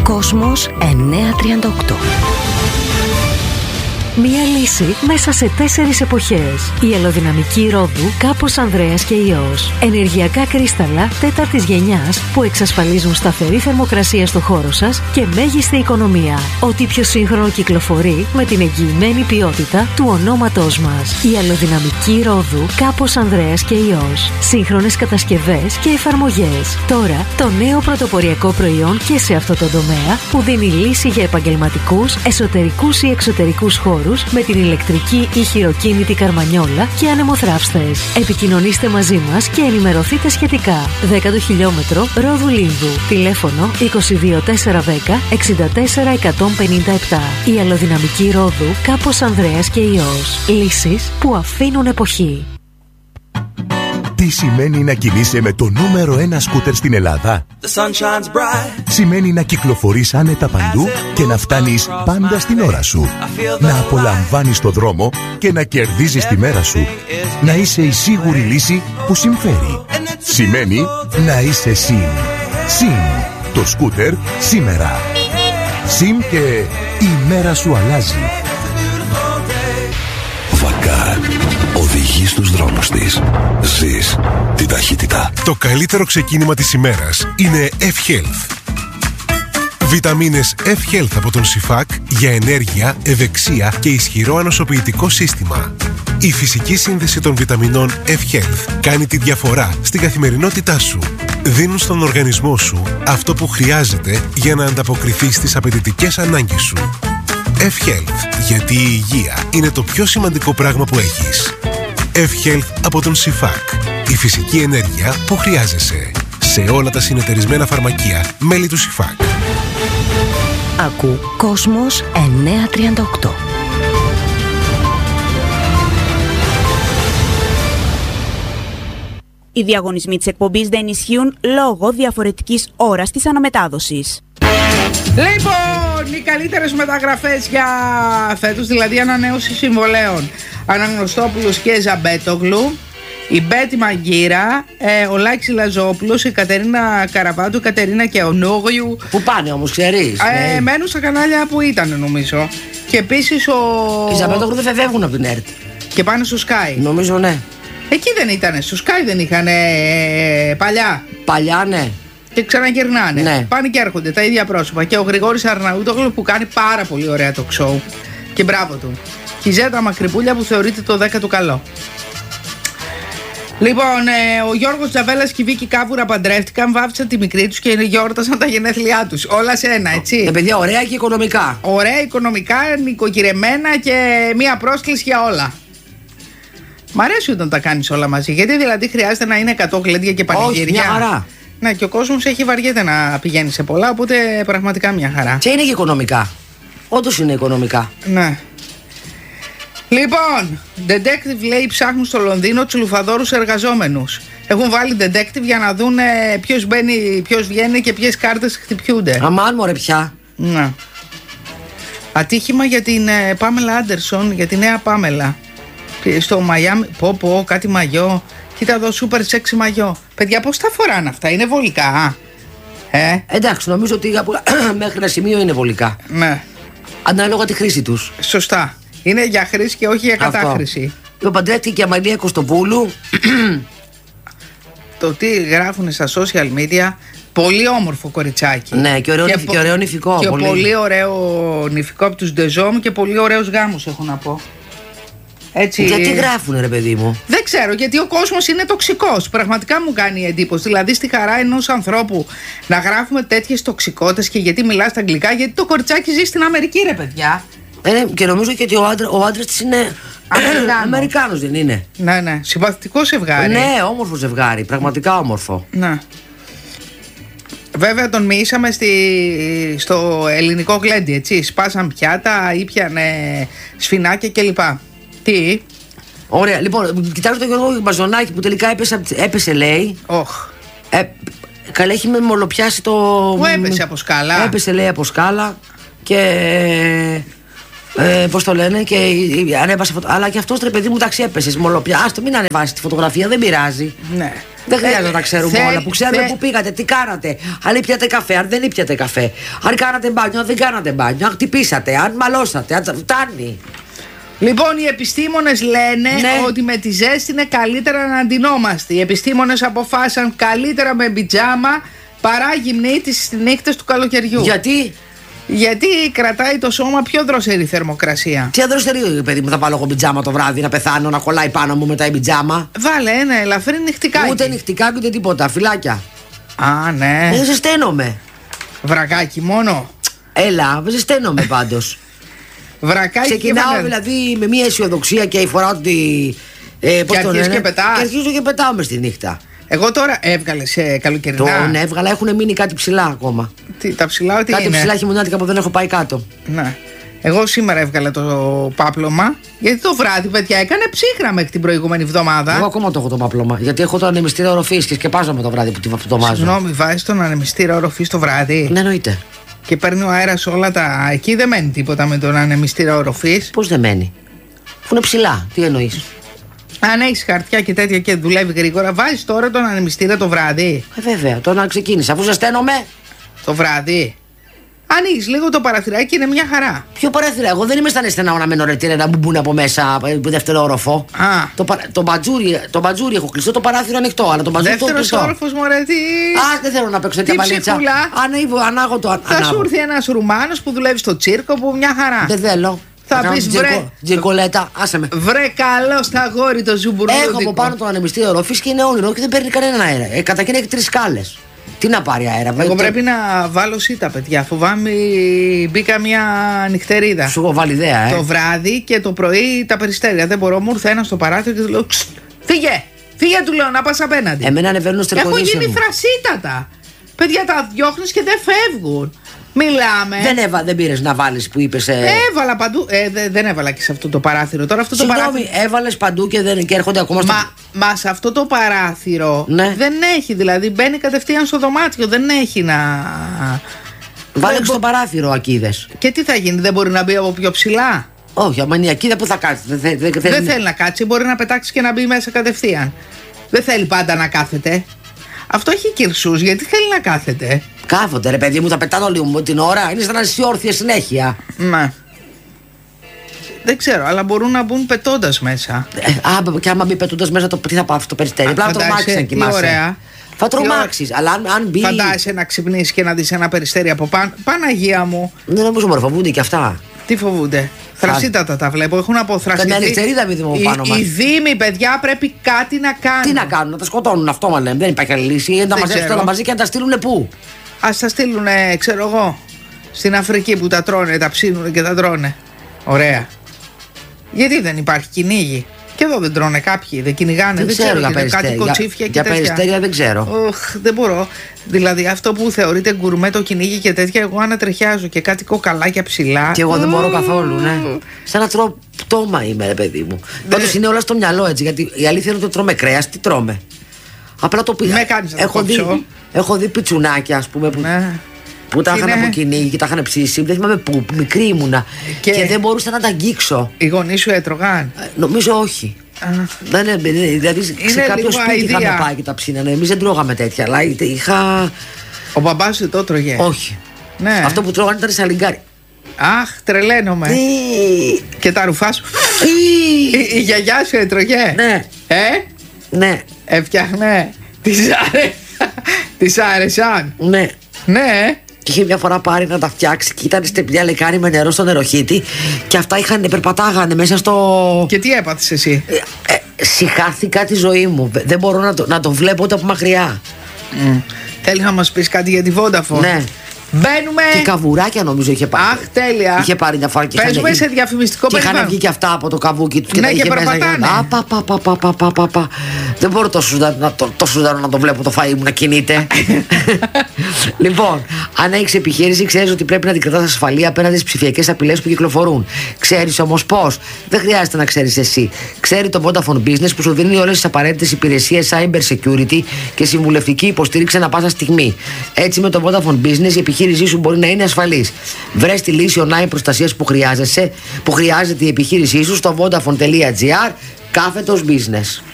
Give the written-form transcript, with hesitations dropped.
Κόσμος 938. Μία λύση μέσα σε 4 εποχές. Η αλλοδυναμική ρόδου Κάπος Ανδρέας και Υιός. Ενεργειακά κρίσταλα 4ης γενιάς που εξασφαλίζουν σταθερή θερμοκρασία στο χώρο σας και μέγιστη οικονομία. Ό,τι πιο σύγχρονο κυκλοφορεί με την εγγυημένη ποιότητα του ονόματός μας. Η αλλοδυναμική ρόδου Κάπος Ανδρέας και Υιός. Σύγχρονες κατασκευές και εφαρμογές. Τώρα το νέο πρωτοποριακό προϊόν και σε αυτό το τομέα που δίνει λύση για επαγγελματικούς, εσωτερικούς ή εξωτερικούς χώρους με την ηλεκτρική ή χειροκίνητη καρμανιόλα και ανεμοθράυστες. Επικοινωνήστε μαζί μας και ενημερωθείτε σχετικά. 10ο χιλιόμετρο Ρόδου Λίνδου. Τηλέφωνο 22410 64 157. Η αλλοδυναμική ρόδου Κάπος Ανδρέας και Υιός. Λύσεις που αφήνουν εποχή. Τι σημαίνει να κινείσαι με το νούμερο 1 σκούτερ στην Ελλάδα? Σημαίνει να κυκλοφορείς άνετα παντού και να φτάνεις πάντα στην ώρα σου. Να απολαμβάνεις το δρόμο και να κερδίζεις τη μέρα σου. Να είσαι η σίγουρη λύση που συμφέρει. Σημαίνει να είσαι ΣΥΜ. ΣΥΜ. Το σκούτερ σήμερα. ΣΥΜ και η μέρα σου αλλάζει. Βακάρ. Οδηγείς στους δρόμους της. Ζεις την ταχύτητα. Το καλύτερο ξεκίνημα της ημέρας είναι F-Health. Βιταμίνες F-Health από τον Σιφάκ για ενέργεια, ευεξία και ισχυρό ανοσοποιητικό σύστημα. Η φυσική σύνδεση των βιταμινών F-Health κάνει τη διαφορά στην καθημερινότητά σου. Δίνουν στον οργανισμό σου αυτό που χρειάζεται για να ανταποκριθεί στις απαιτητικές ανάγκες σου. F-Health, γιατί η υγεία είναι το πιο σημαντικό πράγμα που έχεις. F-Health από τον Σιφάκ. Η φυσική ενέργεια που χρειάζεσαι. Σε όλα τα συνεταιρισμένα φαρμακεία μέλη του Σιφάκ. Ακού Κόσμος 938. Οι διαγωνισμοί της εκπομπής δεν ισχύουν λόγω διαφορετικής ώρας της αναμετάδοσης. Λοιπόν, οι καλύτερες μεταγραφές για φέτος, δηλαδή ανανέωση συμβολέων. Αναγνωστόπουλος και Ζαμπέτογλου, η Μπέτη Μαγκύρα, ο Λάκης Λαζόπουλος, η Κατερίνα Καραβάτου, η Κατερίνα Κεωνόγιου. Πού πάνε όμως, ξέρεις? Μένουν στα κανάλια που ήταν, νομίζω. Και επίσης οι Ζαμπέτογλου δεν φεύγουν από την ΕΡΤ. Και πάνε στο Sky. Νομίζω ναι. Εκεί δεν ήτανε, στο Sky δεν είχανε παλιά. Παλιά, ναι. Και ξαναγυρνάνε. Ναι. Πάνε και έρχονται τα ίδια πρόσωπα. Και ο Γρηγόρης Αρναούτογλου που κάνει πάρα πολύ ωραία το show. Και μπράβο του. Και η Ζέτα Μακρυπούλια που θεωρείται το 10ο καλό. Λοιπόν, ο Γιώργος Τζαβέλας και η Βίκη Κάβουρα παντρεύτηκαν, βάφτισαν τη μικρή τους και γιόρτασαν τα γενέθλιά τους. Όλα σε ένα, έτσι. Παιδιά, ωραία και οικονομικά. Ωραία οικονομικά, νοικοκυρεμένα και μία πρόσκληση για όλα. Μ' αρέσει όταν τα κάνεις όλα μαζί. Γιατί δηλαδή χρειάζεται να είναι 100 γλέντια και πανηγύρια. Όχι, μια χαρά. Ναι, και ο κόσμος έχει βαριέται να πηγαίνει σε πολλά, οπότε πραγματικά μια χαρά. Και είναι και οικονομικά. Όντως είναι οικονομικά. Ναι. Λοιπόν, detective λέει ψάχνουν στο Λονδίνο τους λουφαδόρους εργαζόμενους. Έχουν βάλει detective για να δουν ποιος μπαίνει, ποιος βγαίνει και ποιες κάρτες χτυπιούνται. Αμάν μωρέ πια. Ναι. Ατύχημα για την Πάμελα Άντερσον, για τη νέα Πάμελα. Στο Μαϊάμι, πω, κάτι μαγιό. Κοίτα εδώ, super sexy μαγιό. Παιδιά, πώς τα φοράνε αυτά, είναι βολικά? Εντάξει, νομίζω ότι μέχρι ένα σημείο είναι βολικά. Ναι. Ανάλογα τη χρήση τους. Σωστά. Είναι για χρήση και όχι για κατάχρηση. Ο Παντρέτη και η Αμαλία Κωστοπούλου. Το τι γράφουν στα social media. Πολύ όμορφο κοριτσάκι. Ναι, και ωραίο νηφικό. Και πολύ ωραίο νηφικό από τους Ντεζόμ και πολύ ωραίους γάμους, έχω να πω. Έτσι. Γιατί γράφουνε, ρε παιδί μου? Δεν ξέρω, γιατί ο κόσμος είναι τοξικός. Πραγματικά μου κάνει εντύπωση. Δηλαδή, στη χαρά ενός ανθρώπου να γράφουμε τέτοιες τοξικότητες. Και γιατί μιλάς στα αγγλικά? Γιατί το κοριτσάκι ζει στην Αμερική, ρε παιδιά. Και νομίζω και ότι ο άντρας της είναι Αμερικάνος, δεν είναι? Ναι. Συμπαθητικό ζευγάρι. Ναι, όμορφο ζευγάρι. Πραγματικά όμορφο. Ναι. Βέβαια τον μοιήσαμε στο ελληνικό γλέντι, έτσι. Σπάσαν πιάτα, ήπιανε σφινάκια κλπ. Τι? Ωραία, λοιπόν, κοιτάξτε τον Γιώργο Μπαζονάκη που τελικά έπεσε, λέει. Καλά, έχει με μολοπιάσει το. Πού έπεσε από σκάλα? Έπεσε, λέει, από σκάλα. Και. Πώς το λένε, και ανέβασε αλλά και αυτός, ρε παιδί μου, εντάξει, έπεσε. Μολοπιά. Άστο, μην ανεβάσει τη φωτογραφία, δεν πειράζει. Ναι. Δεν χρειάζεται να τα ξέρουμε όλα. Που ξέρουμε που πήγατε, τι κάνατε. Αν ήπιατε καφέ, αν δεν ήπιατε καφέ. Αν κάνατε μπάνιο, αν δεν κάνατε μπάνιο. Αν χτυπήσατε, αν μαλώσατε. Αν φτάνει. Λοιπόν, οι επιστήμονες λένε ότι με τη ζέστη είναι καλύτερα να αντινόμαστε. Οι επιστήμονες αποφάσισαν καλύτερα με πιτζάμα παρά γυμνή τις νύχτες του καλοκαιριού. Γιατί κρατάει το σώμα πιο δροσερή θερμοκρασία. Τι αδροσερή, παιδί μου, θα βάλω εγώ πιτζάμα το βράδυ να πεθάνω, να κολλάει πάνω μου μετά η πιτζάμα. Βάλε ένα ελαφρύ νυχτικάκι. Ούτε νυχτικάκι ούτε τίποτα, φυλάκια. Α, ναι. Ζεσταίνομαι. Βρακάκι μόνο. Έλα, ζεσταίνομαι πάντως. Βρακάκι. Ξεκινάω δηλαδή με μια αισιοδοξία και η φορά ότι. Και αρχίζεις και πετάς. Και αρχίζω και πετάω μες τη νύχτα. Εγώ τώρα έβγαλες καλοκαιρινά. Τον έβγαλα, έχουν μείνει κάτι ψηλά ακόμα. Τα ψηλά, τι κάτι είναι? Ψηλά χειμωνιάτικα που δεν έχω πάει κάτω. Ναι. Εγώ σήμερα έβγαλα το πάπλωμα. Γιατί το βράδυ, παιδιά, έκανε ψύχρα μέχρι την προηγούμενη εβδομάδα. Εγώ ακόμα το έχω το πάπλωμα. Γιατί έχω το ανεμιστήρα οροφής και σκεπάζομαι το βράδυ που το βάζω. Συγγνώμη, βάζεις τον ανεμιστήρα οροφής το βράδυ? Ναι, εννοείται. Και παίρνει ο αέρας όλα τα. Εκεί δεν μένει τίποτα με τον ανεμιστήρα οροφής. Πώς δεν μένει? Που είναι ψηλά, τι εννοείς? Αν έχεις χαρτιά και τέτοια και δουλεύει γρήγορα, βάζεις τώρα τον ανεμιστήρα το βράδυ? Βέβαια, τώρα ξεκίνησα, αφού ζεσταίνομαι. Το βράδυ. Ανοίγεις λίγο το παραθυράκι, είναι μια χαρά. Ποιο παραθυράκι? Εγώ δεν είμαι στα νεστενά να μένω ρετήρε να μπουν από μέσα δεύτερο όροφο. Το μπατζούρι έχω κλειστό, το παράθυρο ανοιχτό. Αλλά το μπατζούρι το κλειστό. Δεύτερος όροφος, μωρέ, τι. Δεν θέλω να παίξω τέτοια μπαλίτσα. Ανάγω το. Θα σου έρθει ένας Ρουμάνος που δουλεύει στο τσίρκο που μια χαρά. Δεν θέλω. Θα πεις Τζιρκολέτα, άσε με. Βρε καλό στα αγόρι το ζουμπουρλούδικο. Έχω από πάνω το ανεμιστήριο οροφής και είναι όνειρο και δεν παίρνει κανένα αέρα. Καταρχήν έχει 3 σκάλες. Τι να πάρει αέρα, Εγώ πρέπει να βάλω σίτα, παιδιά. Φοβάμαι μπήκα μια νυχτερίδα. Σου έχω βάλει ιδέα, Το βράδυ και το πρωί τα περιστέρια. Δεν μπορώ, μου ήρθε ένα στο παράθυρο και του λέω φύγε! Φύγε, του λέω, να πας απέναντι. Εμένα ανεβαίνουν στο Έχω γίνει θρασίτατα. Παιδιά, τα διώχνεις και δεν φεύγουν. Μιλάμε. Δεν πήρες να βάλεις που είπες. Έβαλα παντού. Δεν έβαλα και σε αυτό το παράθυρο. Τώρα αυτό το παράθυρο. Έβαλες παντού και έρχονται ακόμα στο. Μα σε αυτό το παράθυρο δεν έχει. Δηλαδή μπαίνει κατευθείαν στο δωμάτιο. Δεν έχει να. Βάλε στο παράθυρο ακίδες. Και τι θα γίνει, δεν μπορεί να μπει από πιο ψηλά? Όχι, άμα είναι η ακίδα που θα κάτσει. Δεν θέλει να κάτσει. Μπορεί να πετάξει και να μπει μέσα κατευθείαν. Δεν θέλει πάντα να κάθεται. Αυτό έχει κυρσούς, γιατί θέλει να κάθεται. Κάθονται, ρε παιδί μου, τα πετάνω λίγο την ώρα. Είναι σαν να είσαι όρθια συνέχεια. Ναι. Δεν ξέρω, αλλά μπορούν να μπουν πετώντας μέσα. Και άμα μπει πετώντας μέσα, τι θα πάω αυτό το περιστέρι? Απλά το τρομάξεις να κοιμάσαι. Ωραία. Θα τρομάξεις, αλλά αν μπει. Φαντάζεσαι να ξυπνήσεις και να δεις ένα περιστέρι από πάνω. Παναγία μου. Δεν νομίζω, μωρέ, φοβούνται και αυτά. Τι φοβούνται? Θρασίτατα τα βλέπω, έχουν αποθρασιτεί. Καμιά νυχτερίδα μη δούμε πάνω μας. Οι δήμοι, παιδιά, πρέπει κάτι να κάνουν. Τι να κάνουν, να τα σκοτώνουν, αυτό μα λέμε. Δεν υπάρχει άλλη λύση. Να τα μαζέψουν όλα μαζί και να τα στείλουν πού? Ας τα στείλουν, ξέρω εγώ, στην Αφρική που τα τρώνε, τα ψήνουν και τα τρώνε. Ωραία. Γιατί δεν υπάρχει κυνήγι? Και εδώ δεν τρώνε κάποιοι, δεν κυνηγάνε. Δεν ξέρω για κάτι κοτσίφια και τέτοια. Για περιστέρια δεν ξέρω. Δεν μπορώ. Δηλαδή αυτό που θεωρείται γκουρμέ το κυνήγι και τέτοια, εγώ ανατρεχιάζω και κάτι κοκαλάκια ψηλά. Και εγώ δεν μπορώ καθόλου, ναι. Σαν να τρώω πτώμα είμαι, ρε παιδί μου. Πάντως είναι όλα στο μυαλό έτσι, γιατί η αλήθεια είναι ότι τρώμε κρέας, τι τρώμε? Απλά το πήγα. Έχω δει πιτσουνάκια, ας πούμε, που τα είχαν από κυνήγι και τα είχαν ψήσει. Δεν θυμάμαι πού, μικρή ήμουνα. Και δεν μπορούσα να τα αγγίξω. Οι γονείς σου έτρωγαν? Νομίζω όχι. Δηλαδή σε κάποιο σπίτι είχαμε πάει και τα ψήνανε. Εμείς δεν τρώγαμε τέτοια, αλλά είχα. Ο μπαμπάς σου το τρώγε? Όχι. Ναι. Αυτό που τρώγανε ήταν σαλιγκάρι. Αχ, τρελαίνομαι. Και τα ρουφά σου. Η γιαγιά σου έτρωγε? Ναι. Ναι. Έφτιαχνε. Τις άρεσαν? Ναι. Ναι. Και είχε μια φορά πάρει να τα φτιάξει και ήταν στεπλιά λεκάνη με νερό στο νεροχύτη και αυτά περπατάγανε μέσα στο. Και τι έπαθες εσύ? Συχάθηκα τη ζωή μου. Δεν μπορώ να το βλέπω ούτε από μακριά. Θέλει να μας πεις κάτι για τη Vodafone? Ναι. Μπαίνουμε. Και καβουράκια νομίζω είχε πάρει. Αχ, τέλεια. Είχε πάρει μια φορά και παίζουμε σε διαφημιστικό περιβάλλον. Και είχαν βγει και αυτά από το καβούκι του. Ναι, και περπατάνε. Δεν μπορώ τόσο να το βλέπω το φαΐ μου να κινείται. Λοιπόν, αν έχεις επιχείρηση, ξέρεις ότι πρέπει να την κρατάς ασφαλή απέναντι στις ψηφιακές απειλές που κυκλοφορούν. Ξέρεις όμως πώς? Δεν χρειάζεται να ξέρεις εσύ. Ξέρει το Vodafone Business που σου δίνει όλες τις απαραίτητες υπηρεσίες cyber security και συμβουλευτική υποστήριξη ανά πάσα στιγμή. Έτσι, με το Vodafone Business η επιχείρησή σου μπορεί να είναι ασφαλής. Βρες τη λύση online προστασίας που χρειάζεται η επιχείρησή σου στο vodafone.gr/business.